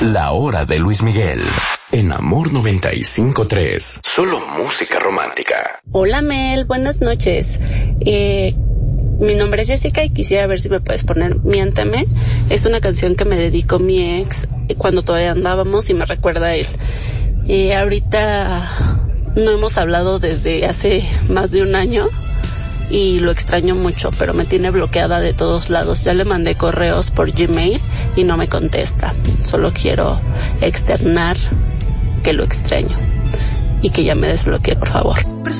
La Hora de Luis Miguel. En Amor 95.3. Solo música romántica. Hola Mel, buenas noches. Mi nombre es Jessica y quisiera ver si me puedes poner Miénteme. Es una canción que me dedicó mi ex cuando todavía andábamos y me recuerda a él. Ahorita no hemos hablado desde hace más de un año y lo extraño mucho, pero me tiene bloqueada de todos lados. Ya le mandé correos por Gmail y no me contesta. Solo quiero externar que lo extraño y que ya me desbloquee, por favor.